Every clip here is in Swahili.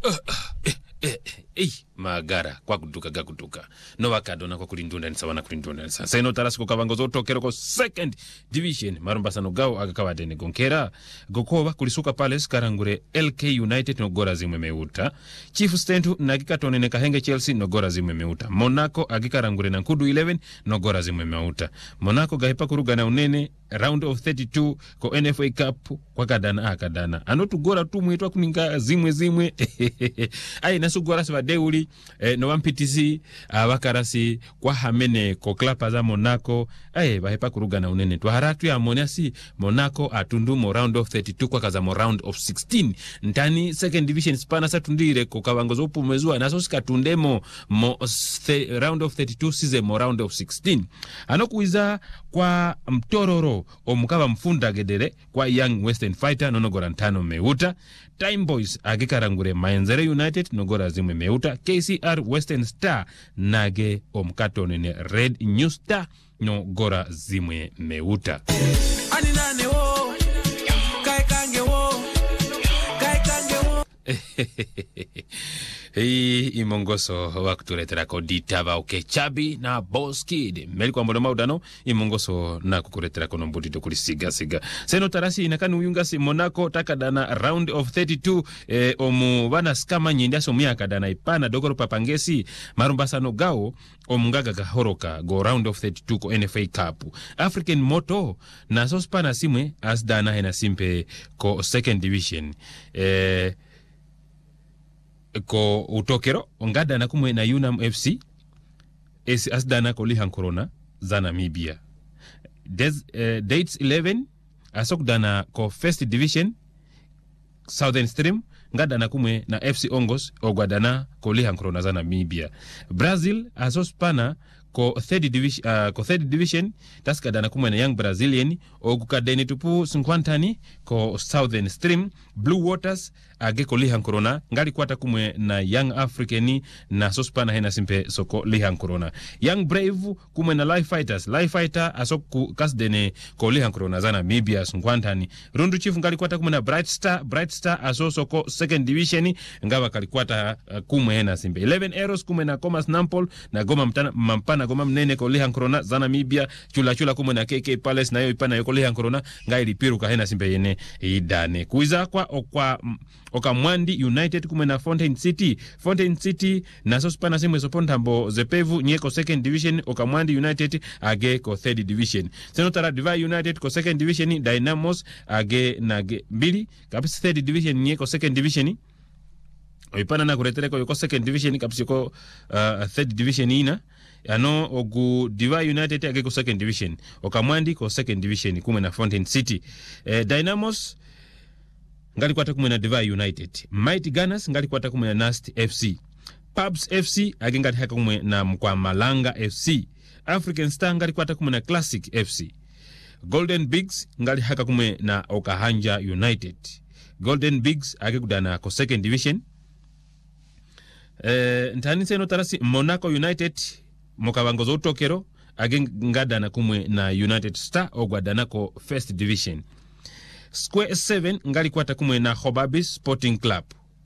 magara kwa kutuka no wakadona kwa kulindunda nisawana kulindunda nisa seno tarasi kukavangozo utokero ko second division marumbasano gawo agakawadene gonkera gokoba kulisuka pale skarangure LK United no gora zimwe meuta Chief Stentu nagikatonene kahenge Chelsea no gora zimwe meuta Monaco agikarangure na Nkudu 11 no gora zimwe meuta Monaco gahipa kurugana unene round of 32 ko NFA Cup kwa kadana anotu gora tu mwitwa kuninga zimwe ai nasu gora siba deuli no wampitisi abakarasi kwa hamene ko klapa za Monaco bahepa kurugana unene twaharatu ya moniasi Monaco atundu mo round of 32 kwa kaza mo round of 16 ntani second division spana satundire ko kabangozo upumezua naso sikatundemo mo round of 32 size mo round of 16 anokuiza kwa mtororo omukaba mfunda gedere kwa Young Western Fighter nonogora ntano meuta Time Boys agikarangure Maenzere United nogora zimwe meuta KCR Western Star nage omkatonene Red New Star nogora zimwe meuta ani nane wo kaikange wo imongoso wakutuletera ko ditaba okechabi na Boss Kid melikwa mbono maudano imongoso na kukuletera ko nombudito kulisiga seno tarasi inakani uyungasi Monaco takadana round of 32 omu bana skama nyindia so myaka dana ipana dogoro papangesi marumbasano gao omungaga gahoroka go round of 32 ko NFA Cup African Moto na so spana simwe asdana hena simpe ko second division ko utokero ongada na kumwe na Unam FC asdana ko lihan corona za Namibia dates 11 asokdana ko first division Southern Stream ngada na kumwe na FC Ongos ogwadana ko lihan corona za Namibia Brazil asospana ko third division taskadana kumwe na Young Brazilian ogukadeni tupu 50 ko Southern Stream Blue Waters ageko lihan corona ngali kwata kumwe na Young African na sospana hena simpe soko lihan corona Young Brave kumwe na Life Fighter asoku kasdene ko lihan corona za Namibia 50 Rundu Chief ngali kwata kumwe na Bright Star asosoko second division ngaba kalikwata kumwe hena simpe 11 Arrows kumwe na Commerce Nampol na Goma Mampana Goma mnene ko lihan corona za Namibia chula kumwe na KK Palace na yo ipana yoko lihan corona ngai lipiru ka hena simpe yene idane kuiza kwa Okamwandi United kumwe na Fountain City na sospana simwe sopontambo zepevu nyeko second division Okamwandi United age ko third division Senotara Divai United ko second division Dynamos age na mbili kapisi third division nyeko second division oipana na kuretereko yoko second division kapisi yoko third division ina ano ogu Divai United age ko second division Okamwandi ko second division kumwe na Fountain City Dynamos ngali kwata kumwe na Divai United Mighty Gunners ngali kwata kumwe na Nast FC Pubs FC agengati haka kumwe na Mkwamalanga FC African Star ngali kwata kumwe na Classic FC Golden Bigs ngali haka kumwe na Okahanja United Golden Bigs agekudana ko second division ntani seno tarasi Monaco United mokabangozo utokero agengadana kumwe na United Star ogwadana ko first division Square 7 ngali kwata kumwe na Hobabis Sporting Club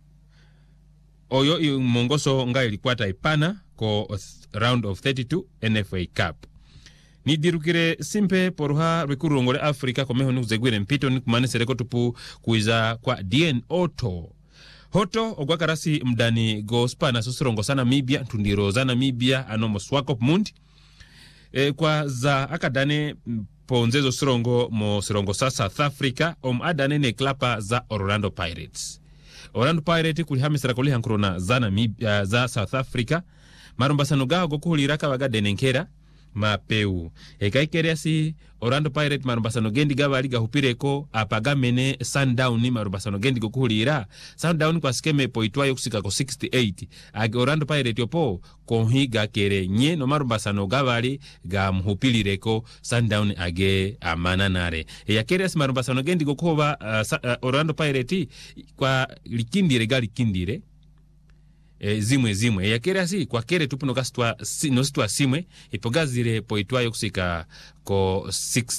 oyo mongoso ngali kwata ipana ko round of 32 NFA Cup ni dirukire simpe poruha rekurongole Afrika komeho nukuzegwire mpito nikumanesereko tupu kuiza kwa DN Auto ogwakarasi mdani go spana susirongo sana Namibia tundiro za Namibia anomo Swakop Mundi kwa za akadane ponzezo sirongo sa South Africa adane ne klapa za Orlando Pirates kulihamisira kuli hankrona za Namibia za South Africa marumbasano gaho gokuhuliraka bagadenenkera mapeu ekaikeresi Orlando Pirates marumbasano gendi gaba liga hupireko apagamene Sundown marumbasano gendi gokuhulira Sundown kwa skeme poitwayo kusika ko 68 age Orlando Pirates yopo konhiga kere nye no marumbasano gabali ga mhupilireko Sundown age amananare yakeresi marumbasano gendi gokuba Orlando Pirates kwa likindire zimwe yakerasi kwa kere tupuno kasitwa no sitwa simwe ipogazire poitwayo kusika ko 6